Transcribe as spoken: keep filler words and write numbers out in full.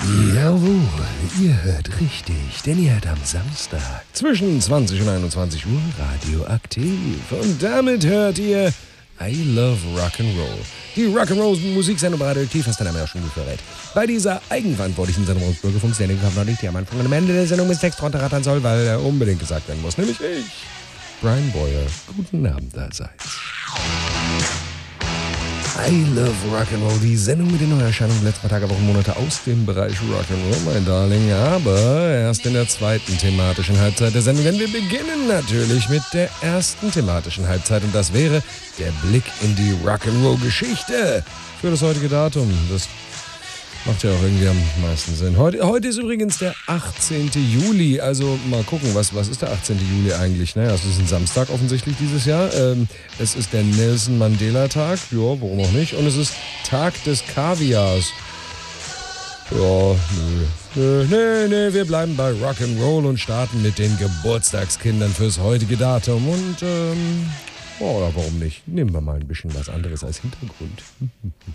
Jawohl, ihr hört richtig, denn ihr hört am Samstag zwischen zwanzig und einundzwanzig Uhr Radioaktiv. Und damit hört ihr I Love Rock'n'Roll. Die Rock'n'Roll-Musiksendung bei Radioaktiv, hast du dann ja schon gut verrät. Bei dieser eigenverantwortlichen Sendung aus Bürgerfunk-Sendung kommt noch nicht, die am Anfang und am Ende der Sendung mit Text runterrattern soll, weil er unbedingt gesagt werden muss, nämlich ich, Brian Boyer. Guten Abend allerseits. I Love Rock'n'Roll, die Sendung mit den Neuerscheinungen letzter Tage, Wochen, Monate aus dem Bereich Rock'n'Roll, mein Darling. Aber erst in der zweiten thematischen Halbzeit der Sendung, denn wir beginnen natürlich mit der ersten thematischen Halbzeit und das wäre der Blick in die Rock'n'Roll-Geschichte für das heutige Datum. Das macht ja auch irgendwie am meisten Sinn. Heute, heute ist übrigens der achtzehnten Juli, also mal gucken, was, was ist der achtzehnten Juli eigentlich? Naja, es ist ein Samstag offensichtlich dieses Jahr. Ähm, es ist der Nelson Mandela-Tag, ja, warum auch nicht. Und es ist Tag des Kaviars. Ja, nö, nö, nö, nö, wir bleiben bei Rock'n'Roll und starten mit den Geburtstagskindern fürs heutige Datum. Und, ähm, oh, warum nicht? Nehmen wir mal ein bisschen was anderes als Hintergrund.